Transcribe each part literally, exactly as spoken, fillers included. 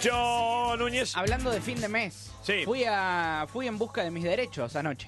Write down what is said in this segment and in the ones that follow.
Lucho Núñez. Hablando de fin de mes, Sí. fui, a, fui en busca de mis derechos anoche.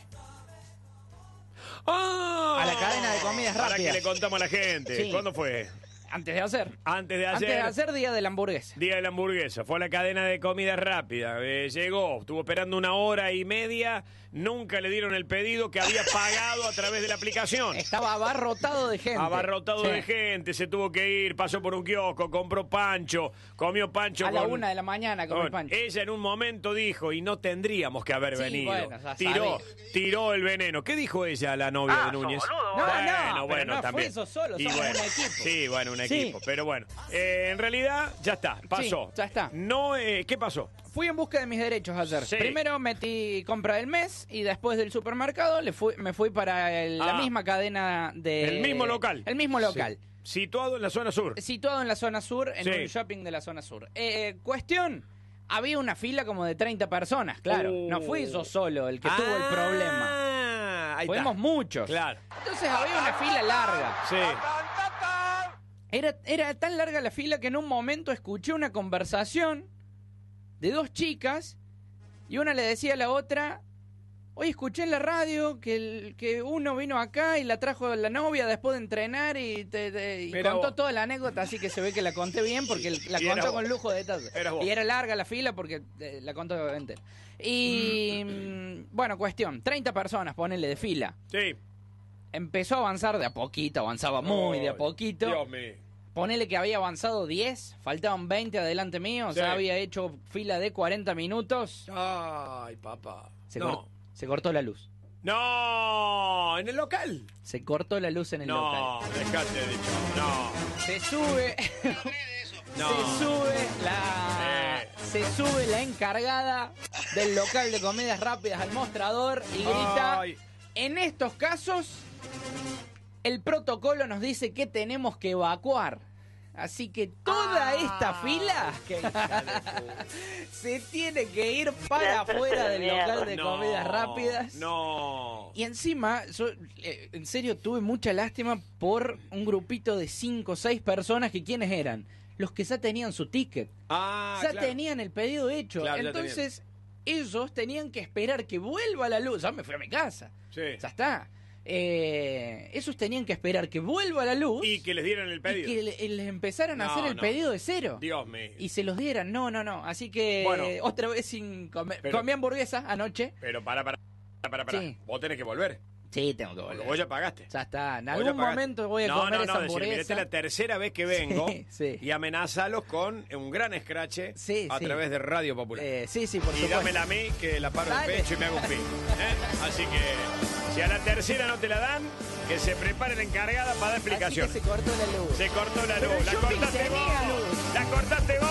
¡Ah! A la cadena de comidas Para rápidas. que le contamos a la gente. Sí. ¿Cuándo fue? Antes de hacer. Antes de hacer. Antes de hacer día de la hamburguesa. Día de la hamburguesa. Fue a la cadena de comida rápida. Eh, llegó, estuvo esperando una hora y media. Nunca le dieron el pedido que había pagado a través de la aplicación. Estaba abarrotado de gente. Abarrotado Sí. de gente, se tuvo que ir, pasó por un kiosco, compró pancho, comió pancho A la con... una de la mañana con el pancho. Ella en un momento dijo, y no tendríamos que haber Sí, venido. bueno, ya tiró, sabía. tiró el veneno. ¿Qué dijo ella, la novia Ah, de Núñez? sos boludo, No, bueno, no, pero bueno, no también. fue eso solo, Y somos bueno, un equipo. Sí, bueno, un Sí. equipo. Pero bueno, eh, en realidad ya está, pasó. Sí, ya está. No, eh, ¿qué pasó? Fui en busca de mis derechos ayer. Sí. Primero metí compra del mes y después del supermercado le fui, me fui para el- la Ah. misma cadena de... El mismo local. El mismo local. Situado en la zona sur. Situado en la zona sur, en Sí. un shopping de la zona sur. Eh, cuestión, había una fila como de treinta personas, claro. Uh. No fui yo solo el que tuvo el problema. Ah, ahí Fuimos está. muchos. Claro. Entonces había una fila larga. Sí. Era, era tan larga la fila que en un momento escuché una conversación de dos chicas y una le decía a la otra, oye, escuché en la radio que, el- que uno vino acá y la trajo la novia después de entrenar y, te, te- y Era contó vos. toda la anécdota, así que se ve que la conté bien porque la Y era contó vos. con lujo de detalle. Era vos. Y era larga la fila porque eh, la contó entera. Y mm, bueno, cuestión, treinta personas, ponele de fila. Sí. Empezó a avanzar de a poquito, avanzaba muy de a Ay, poquito. Dios mío. Ponele que había avanzado diez, faltaban veinte adelante mío, o sea, Sí. había hecho fila de cuarenta minutos. Ay, papá. Se, no. cor- se cortó la luz. No, en el local. Se cortó la luz en el No, local. dejate de dicho. No. Se sube. No. Se sube la. Eh. Se sube la encargada del local de comidas rápidas al mostrador y grita. Ay. En estos casos, el protocolo nos dice que tenemos que evacuar. Así que toda Ah. esta fila Qué hija de puta. se tiene que ir para afuera del local de No, comidas rápidas. No. Y encima, yo eh, en serio tuve mucha lástima por un grupito de cinco o seis personas que ¿quiénes eran? Los que ya tenían su ticket. Ah, ya claro. tenían el pedido hecho. Claro, ya Entonces, ellos tenían que esperar que vuelva la luz. Ya me fui a mi casa. Sí. Ya está. Eh, esos tenían que esperar que vuelva la luz Y que les dieran el y pedido. que le- les empezaran a No, hacer el no. pedido de cero. Dios mío. Y se los dieran. No, no, no. Así que Bueno. otra vez sin comer. Pero- Comí hamburguesa anoche. Pero para, para, para, para. Sí. Vos tenés que volver. Sí, tengo que Porque volver. vos ya pagaste. Ya está. En Vos ya algún pagaste. momento voy a no, comer no, no, esa decir, hamburguesa. mira, esta es la tercera vez que vengo Sí, sí. y amenazalos con un gran escrache Sí, a sí. través de Radio Popular. Eh, sí, sí, por y supuesto. dámela a mí, que la paro Dale. el pecho y me hago un pin. ¿eh? Así que, si a la tercera no te la dan, que se prepare la encargada para dar Así que explicaciones. se cortó la luz. Se cortó la Pero luz. el La shopping cortaste tenía vos. luz. La cortaste